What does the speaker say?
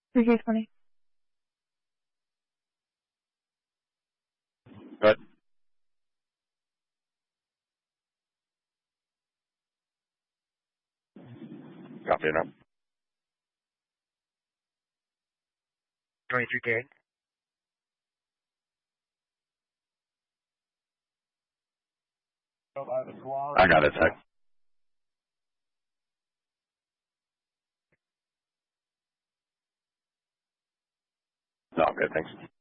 3K20. Good. Copy it up. 23K. I got it, Tech. No, good, thanks.